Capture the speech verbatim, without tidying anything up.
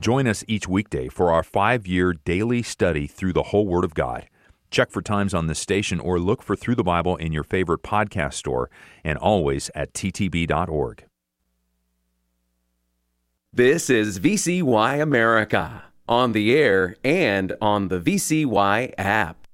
Join us each weekday for our five-year daily study through the whole Word of God. Check for times on this station or look for Through the Bible in your favorite podcast store and always at t t b dot org. This is V C Y America, on the air and on the V C Y app.